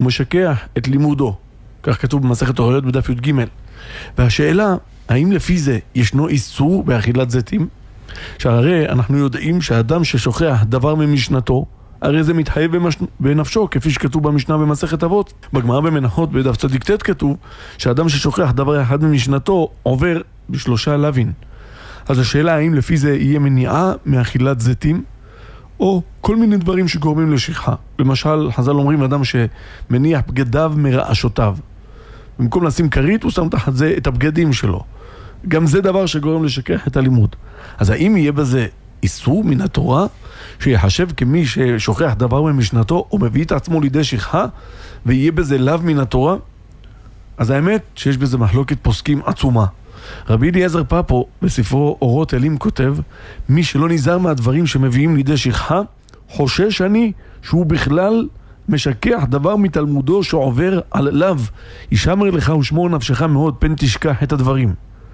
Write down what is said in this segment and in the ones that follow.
משכח את לימודו. כך כתוב במסכת אוריות בדף י"ג. והשאלה, האם לפי זה ישנו איסור באכילת זיתים? שהרי אנחנו יודעים שהאדם ששוכח דבר ממשנתו, הרי זה מתחייב בנפשו, כפי שכתוב במשנה במסכת אבות. בגמרא במנחות בדף צדיק ט' כתוב שהאדם ששוכח דבר אחד ממשנתו עובר ב3 לוין. אז השאלה, האם לפי זה יהיה מניעה מאכילת זיתים, או כל מיני דברים שגורמים לשכחה. למשל, חז"ל אומרים, אדם שמניח בגדיו מרעשותיו, במקום לשים כרית הוא שם תחת זה את הבגדים שלו. גם זה דבר שגורם לשכח את הלימוד. אז האם יהיה בזה איסור מן התורה שיחשב כמי ששוכח דבר ממשנתו או מביא את עצמו לידי שכחה, ויהיה בזה לאו מן התורה? אז האמת שיש בזה מחלוקת פוסקים עצומה. רבי אליעזר פאפו בספרו אורות אלים כותב, מי שלא נזהר מהדברים שמביאים לידי שכחה, חושש אני שהוא בכלל משכח דבר מתלמודו שעובר על לאו. ישמר לך ושמור נפשך מאוד, פן תשכח את הדברים.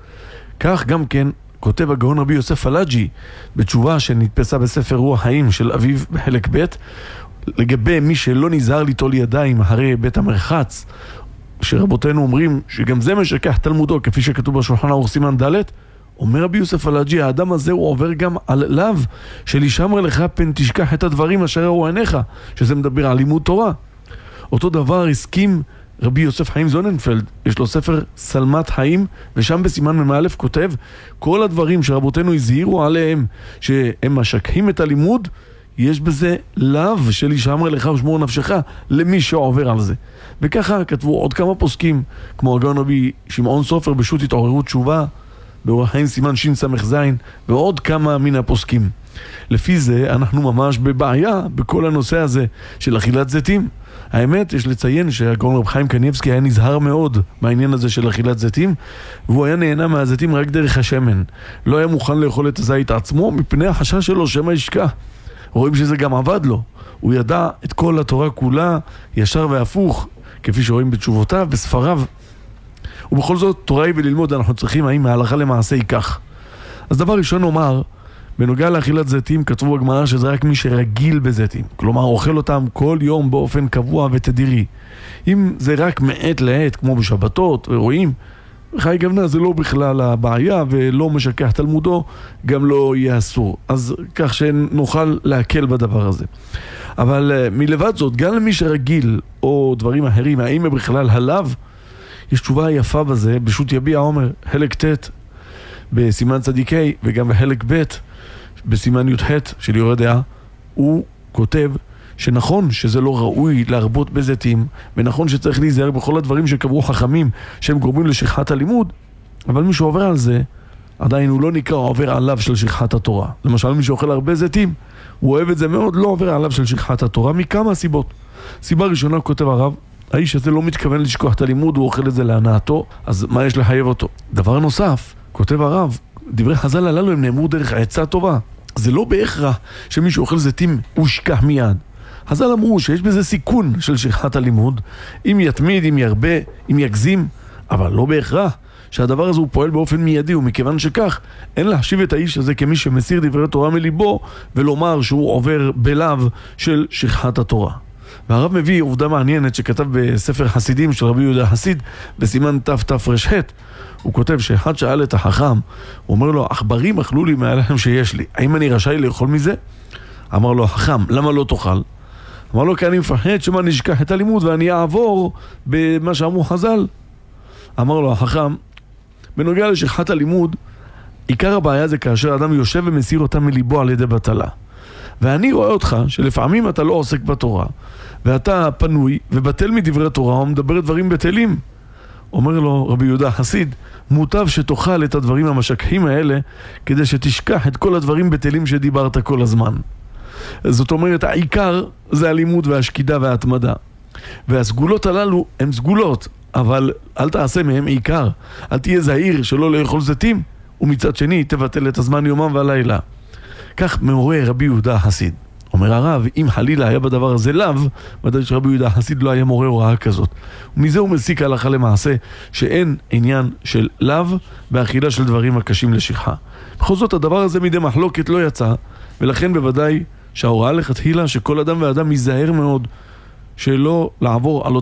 כך גם כן כותב הגאון רבי יוסף פלאג'י בתשובה שנתפסה בספר רוח חיים של אביו בחלק ב', לגבי מי שלא נזהר ליטול ידיים אחרי בית המרחץ, שרבותינו אומרים שגם זה משכח תלמודו, כפי שכתוב בשולחן ערוך סימן ד'. אומר רבי יוסף פלאג'י, האדם הזה הוא עובר גם על לאו של ישמר לך פן תשכח את הדברים אשר ראו עיניך, שזה מדבר על לימוד תורה. אותו דבר הסכים רבי יוסף חיים זוננפלד, יש לו ספר סלמת חיים, ושם בסימן ממא' כותב, כל הדברים שרבותינו הזהירו עליהם שהם משכחים את הלימוד, יש בזה לאו של ישמר לך ושמור נפשך למי שעובר על זה. וככה כתבו עוד כמה פוסקים, כמו הגאון רבי שמעון סופר בשו"ת התעוררות תשובה, באורח חיים סימן שס"ז, ועוד כמה מן הפוסקים. לפי זה אנחנו ממש בבעיה בכל הנושא הזה של אכילת זיתים. האמת, יש לציין שהגאון רב חיים קניבסקי היה נזהר מאוד מהעניין הזה של אכילת זיתים, והוא היה נהנה מהזיתים רק דרך השמן. לא היה מוכן לאכול את הזית עצמו מפני החשש שלו שמא ישכח. רואים שזה גם עבד לו. הוא ידע את כל התורה כולה, ישר והפוך, כפי שרואים בתשובותיו, בספריו. ובכל זאת, תורה היא וללמוד, אנחנו צריכים האם מההלכה למעשה ייקח. אז דבר ראשון נאמר, בנוגע לאכילת זיתים, כתבו בגמרא שזה רק מי שרגיל בזיתים. כלומר, אוכל אותם כל יום באופן קבוע ותדירי. אם זה רק מעת לעת, כמו בשבתות, ורואים, חי גוונה זה לא בכלל הבעיה, ולא משכח תלמודו, גם לא יהיה אסור. אז כך שנוכל להקל בדבר הזה. אבל מלבד זאת, גם למי שרגיל, או דברים אחרים, האם בכלל הלאו, יש תשובה יפה בזה, בשו"ת יביע עומר, חלק ט' בסימן צדיקי, וגם בחלק ב' בסימן י"ח של יורה דעה, הוא כותב שנכון שזה לא ראוי להרבות בזיתים, ונכון שצריך להיזהר בכל הדברים שקבעו חכמים שהם גורמים לשכחת הלימוד, אבל מי שעובר על זה, עדיין הוא לא נקרא עובר עליו של שכחת התורה. למשל, מי שאוכל הרבה זיתים, הוא אוהב את זה מאוד, לא עובר עליו של שכחת התורה, מכמה סיבות. סיבה ראשונה, כותב הרב, האיש הזה לא מתכוון לשכוח את הלימוד, הוא אוכל את זה להנאתו, אז מה יש לחייב אותו? דבר נוסף, כותב הרב, דברי חז"ל הללו הם נאמרו דרך העצה טובה. זה לא בהכרח שמי שאוכל זיתים הוא ישכח מיד. חז"ל אמרו שיש בזה סיכון של שכחת הלימוד, אם יתמיד, אם ירבה, אם יגזים, אבל לא בהכרח שהדבר הזה הוא פועל באופן מיידי, ומכיוון שכך אין להחשיב את האיש הזה כמי שמסיר דברי תורה מליבו ולומר שהוא עובר בלאו של שכחת התורה. והרב מביא עובדה מעניינת שכתב בספר חסידים של רבי יהודה חסיד בסימן תתר"ח. הוא כותב שאחד שאל את החכם, הוא אומר לו, עכברים אכלו לי מהלחם שיש לי, האם אני רשאי לאכול מזה? אמר לו החכם, למה לא תאכל? אמר לו, כי אני מפחד שמה נשכח את הלימוד ואני אעבור במה שאמרו חז"ל. אמר לו החכם, בנוגע לשכחת הלימוד, עיקר הבעיה זה כאשר אדם יושב ומסיר אותה מליבו על ידי בטלה. ואני רואה אותך שלפעמים אתה לא עוסק בתורה, ואתה פנוי ובטל מדברי תורה ומדבר דברים בטלים. אומר לו רבי יהודה חסיד, מוטב שתאכל את הדברים המשכחים האלה, כדי שתשכח את כל הדברים בטלים שדיברת כל הזמן. זאת אומרת, העיקר זה הלימוד והשקידה וההתמדה. והסגולות הללו הן סגולות, אבל אל תעשה מהם עיקר. אל תהיה זהיר שלא לאכול זיתים, ומצד שני תבטל את הזמן יומם והלילה. כך מעורר רבי יהודה חסיד. אומר הרב, אם חלילה היה בדבר הזה לאו, ודאי שרבי יהודה חסיד לא היה מורה הוראה כזאת. ומזה הוא מסיק הלכה למעשה שאין עניין של לאו באכילה של דברים הקשים לשכחה. בכל זאת הדבר הזה מדי מחלוקת לא יצא, ולכן בוודאי שההוראה לכתחילה שכל אדם ואדם ייזהר מאוד שלא לעבור על